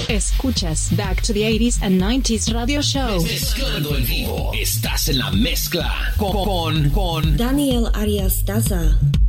Escuchas Back to the 80s and 90s Radio Show. Mezclando en vivo. Estás en la mezcla con Daniel Arias Daza.